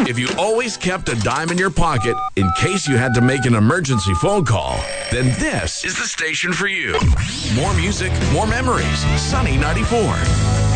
If you always kept a dime in your pocket in case you had to make an emergency phone call, then this is the station for you. More music, more memories. Sunny 94.